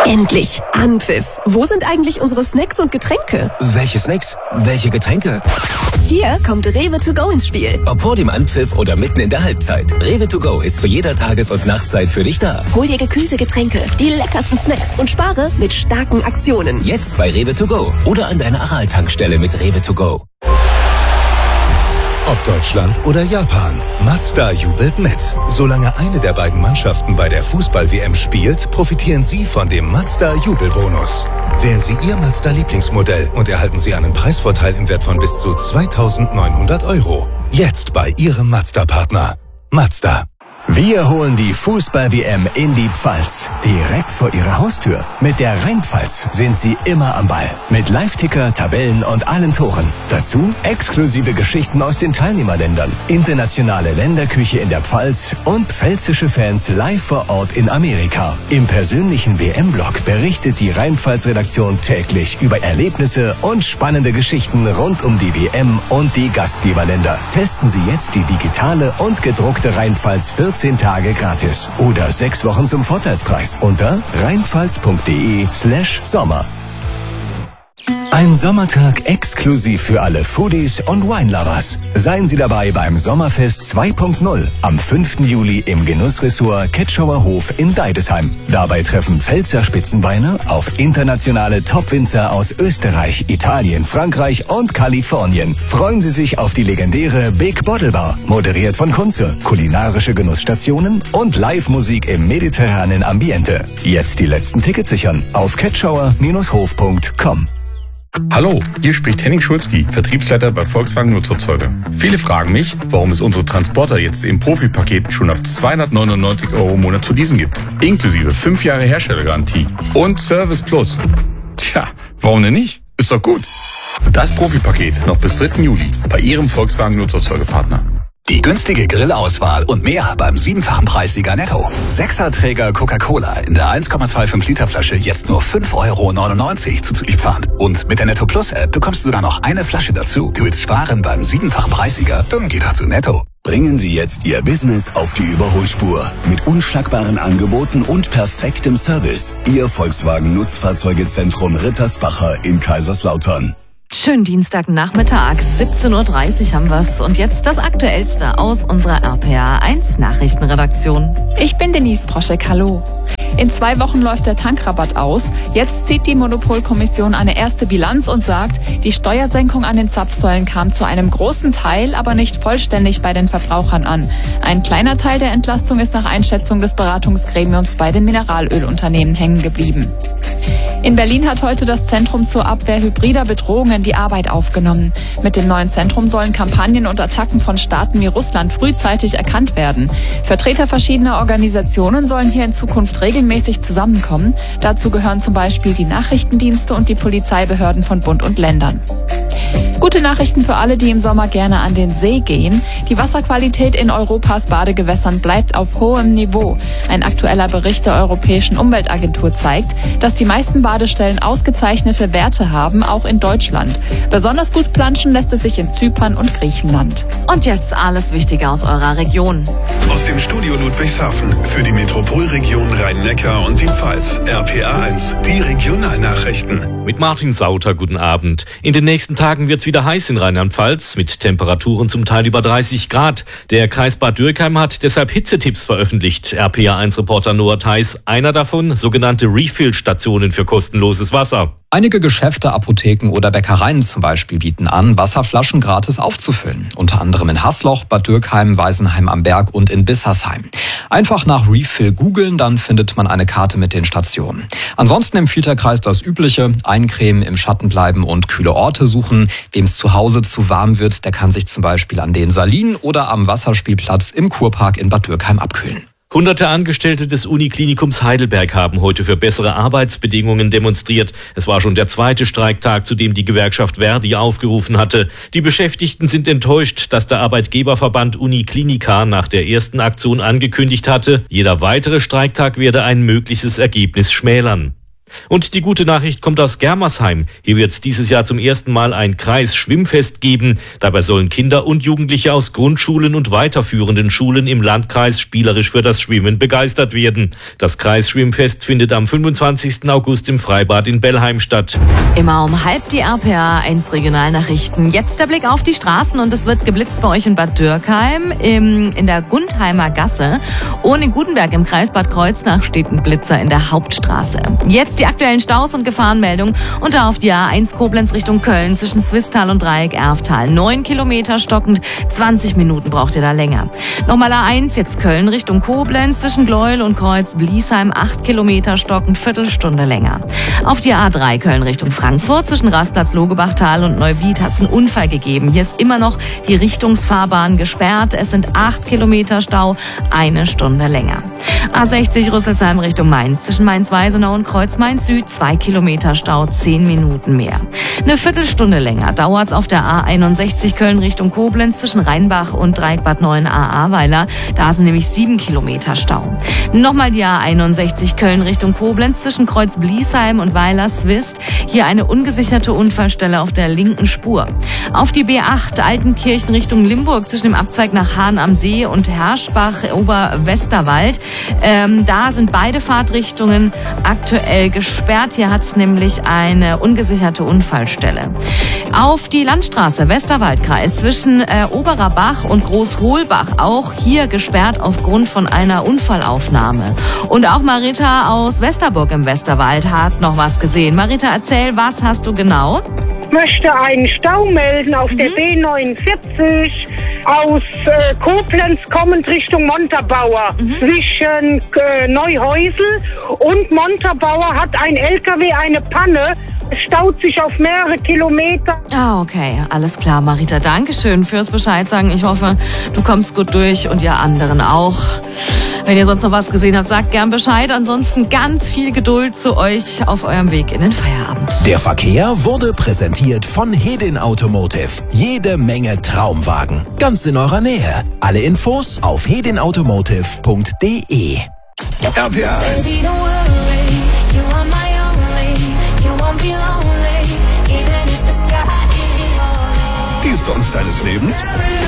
Endlich! Anpfiff! Wo sind eigentlich unsere Snacks und Getränke? Welche Snacks? Welche Getränke? Hier kommt Rewe to go ins Spiel. Ob vor dem Anpfiff oder mitten in der Halbzeit. Rewe to go ist zu jeder Tages- und Nachtzeit für dich da. Hol dir gekühlte Getränke, die leckersten Snacks und spare mit starken Aktionen. Jetzt bei Rewe to go oder an deiner Aral-Tankstelle mit Rewe to go. Ob Deutschland oder Japan, Mazda jubelt mit. Solange eine der beiden Mannschaften bei der Fußball-WM spielt, profitieren Sie von dem Mazda-Jubelbonus. Wählen Sie Ihr Mazda-Lieblingsmodell und erhalten Sie einen Preisvorteil im Wert von bis zu 2.900 €. Jetzt bei Ihrem Mazda-Partner. Mazda. Wir holen die Fußball-WM in die Pfalz. Direkt vor Ihrer Haustür. Mit der Rheinpfalz sind Sie immer am Ball. Mit Live-Ticker, Tabellen und allen Toren. Dazu exklusive Geschichten aus den Teilnehmerländern. Internationale Länderküche in der Pfalz und pfälzische Fans live vor Ort in Amerika. Im persönlichen WM-Blog berichtet die Rheinpfalz-Redaktion täglich über Erlebnisse und spannende Geschichten rund um die WM und die Gastgeberländer. Testen Sie jetzt die digitale und gedruckte Rheinpfalz 14 Tage gratis oder 6 Wochen zum Vorteilspreis unter rheinpfalz.de/Sommer. Ein Sommertag exklusiv für alle Foodies und Wine-Lovers. Seien Sie dabei beim Sommerfest 2.0 am 5. Juli im Genussressort Ketschauer Hof in Deidesheim. Dabei treffen Pfälzer Spitzenbeine auf internationale Top-Winzer aus Österreich, Italien, Frankreich und Kalifornien. Freuen Sie sich auf die legendäre Big Bottle Bar, moderiert von Kunze, kulinarische Genussstationen und Live-Musik im mediterranen Ambiente. Jetzt die letzten Tickets sichern auf ketschauer-hof.com. Hallo, hier spricht Henning Schulzki, Vertriebsleiter bei Volkswagen Nutzerzeuger. Viele fragen mich, warum es unsere Transporter jetzt im Profipaket schon ab 299 € im Monat zu leasen gibt. Inklusive 5 Jahre Herstellergarantie und Service Plus. Tja, warum denn nicht? Ist doch gut. Das Profipaket noch bis 3. Juli bei Ihrem Volkswagen Nutzerzeugerpartner. Die günstige Grillauswahl und mehr beim 7-fachen Preissieger Netto. 6er-Träger Coca-Cola in der 1,25 Liter Flasche jetzt nur 5,99 € zuzüglich Pfand. Und mit der Netto Plus App bekommst du sogar noch eine Flasche dazu. Du willst sparen beim 7-fachen Preissieger? Dann geh doch zu Netto. Bringen Sie jetzt Ihr Business auf die Überholspur. Mit unschlagbaren Angeboten und perfektem Service. Ihr Volkswagen Nutzfahrzeugezentrum Rittersbacher in Kaiserslautern. Schönen Dienstagnachmittag, 17:30 Uhr haben wir's. Und jetzt das Aktuellste aus unserer RPA 1 Nachrichtenredaktion. Ich bin Denise Proschek, hallo. In 2 Wochen läuft der Tankrabatt aus. Jetzt zieht die Monopolkommission eine erste Bilanz und sagt, die Steuersenkung an den Zapfsäulen kam zu einem großen Teil, aber nicht vollständig bei den Verbrauchern an. Ein kleiner Teil der Entlastung ist nach Einschätzung des Beratungsgremiums bei den Mineralölunternehmen hängen geblieben. In Berlin hat heute das Zentrum zur Abwehr hybrider Bedrohungen die Arbeit aufgenommen. Mit dem neuen Zentrum sollen Kampagnen und Attacken von Staaten wie Russland frühzeitig erkannt werden. Vertreter verschiedener Organisationen sollen hier in Zukunft regelmäßig zusammenkommen. Dazu gehören zum Beispiel die Nachrichtendienste und die Polizeibehörden von Bund und Ländern. Gute Nachrichten für alle, die im Sommer gerne an den See gehen. Die Wasserqualität in Europas Badegewässern bleibt auf hohem Niveau. Ein aktueller Bericht der Europäischen Umweltagentur zeigt, dass die meisten Badestellen ausgezeichnete Werte haben, auch in Deutschland. Besonders gut planschen lässt es sich in Zypern und Griechenland. Und jetzt alles Wichtige aus eurer Region. Aus dem Studio Ludwigshafen für die Metropolregion Rhein-Neckar und die Pfalz. RPA 1, die Regionalnachrichten. Mit Martin Sauter, guten Abend. In den nächsten Tagen wird es wieder heiß in Rheinland-Pfalz, mit Temperaturen zum Teil über 30 Grad. Der Kreis Bad Dürkheim hat deshalb Hitzetipps veröffentlicht. RPA1-Reporter Noah Theis, einer davon, sogenannte Refill-Stationen für kostenloses Wasser. Einige Geschäfte, Apotheken oder Bäckereien zum Beispiel bieten an, Wasserflaschen gratis aufzufüllen. Unter anderem in Haßloch, Bad Dürkheim, Weisenheim am Berg und in Bissersheim. Einfach nach Refill googeln, dann findet man eine Karte mit den Stationen. Ansonsten empfiehlt der Kreis das Übliche: eincremen, im Schatten bleiben und kühle Orte suchen. Wem es zu Hause zu warm wird, der kann sich zum Beispiel an den Salinen oder am Wasserspielplatz im Kurpark in Bad Dürkheim abkühlen. Hunderte Angestellte des Uniklinikums Heidelberg haben heute für bessere Arbeitsbedingungen demonstriert. Es war schon der 2. Streiktag, zu dem die Gewerkschaft Verdi aufgerufen hatte. Die Beschäftigten sind enttäuscht, dass der Arbeitgeberverband Uniklinika nach der ersten Aktion angekündigt hatte, jeder weitere Streiktag werde ein mögliches Ergebnis schmälern. Und die gute Nachricht kommt aus Germersheim. Hier wird es dieses Jahr zum ersten Mal ein Kreisschwimmfest geben. Dabei sollen Kinder und Jugendliche aus Grundschulen und weiterführenden Schulen im Landkreis spielerisch für das Schwimmen begeistert werden. Das Kreisschwimmfest findet am 25. August im Freibad in Bellheim statt. Immer um halb die RPA 1 Regionalnachrichten. Jetzt der Blick auf die Straßen und es wird geblitzt bei euch in Bad Dürkheim in der Gundheimer Gasse. Und in Gutenberg im Kreis Bad Kreuznach steht ein Blitzer in der Hauptstraße. Jetzt die aktuellen Staus und Gefahrenmeldungen. Und da auf die A1 Koblenz Richtung Köln zwischen Swisttal und Dreieck Erftal. 9 Kilometer stockend, 20 Minuten braucht ihr da länger. Nochmal A1, jetzt Köln Richtung Koblenz zwischen Gleuel und Kreuz Bliesheim. 8 Kilometer stockend, Viertelstunde länger. Auf die A3 Köln Richtung Frankfurt zwischen Rasplatz Logebachtal und Neuwied hat es einen Unfall gegeben. Hier ist immer noch die Richtungsfahrbahn gesperrt. Es sind 8 Kilometer Stau, 1 Stunde länger. A60 Rüsselsheim Richtung Mainz zwischen Mainz-Weisenau und Kreuz-Main-Süd 2 Kilometer Stau, 10 Minuten mehr. Eine Viertelstunde länger dauert's auf der A61 Köln Richtung Koblenz zwischen Rheinbach und Dreieck Bad 9 Ahrweiler. Da sind nämlich 7 Kilometer Stau. Nochmal die A61 Köln Richtung Koblenz zwischen Kreuz Bliesheim und Weiler-Swist. Hier eine ungesicherte Unfallstelle auf der linken Spur. Auf die B8 Altenkirchen Richtung Limburg zwischen dem Abzweig nach Hahn am See und Herschbach Oberwesterwald. Da sind beide Fahrtrichtungen aktuell gesperrt. Hier hat es nämlich eine ungesicherte Unfallstelle. Auf die Landstraße Westerwaldkreis zwischen Oberer Bach und Großholbach, auch hier gesperrt aufgrund von einer Unfallaufnahme. Und auch Marita aus Westerburg im Westerwald hat noch was gesehen. Marita, erzähl, was hast du genau? Ich möchte einen Stau melden auf der B49 aus Koblenz kommend Richtung Montabaur. Zwischen Neuhäusel und Montabaur hat ein LKW eine Panne. Es staut sich auf mehrere Kilometer. Ah, okay. Alles klar, Marita. Dankeschön fürs Bescheid sagen. Ich hoffe, du kommst gut durch und ihr anderen auch. Wenn ihr sonst noch was gesehen habt, sagt gern Bescheid. Ansonsten ganz viel Geduld zu euch auf eurem Weg in den Feierabend. Der Verkehr wurde präsentiert von Hedin Automotive. Jede Menge Traumwagen. Ganz in eurer Nähe. Alle Infos auf hedinautomotive.de. RPA 1. Die Songs deines Lebens?